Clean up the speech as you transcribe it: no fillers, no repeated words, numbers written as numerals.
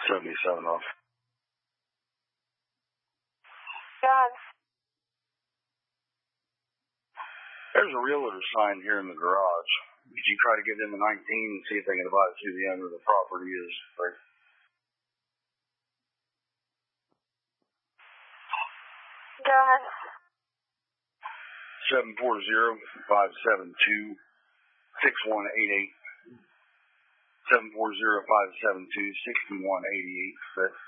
77 off. God. There's a realtor sign here in the garage. Did you try to get in the 19 and see if they can advise who the owner of the property is? Right? Go ahead. 740-572-6188. 740-572-6188.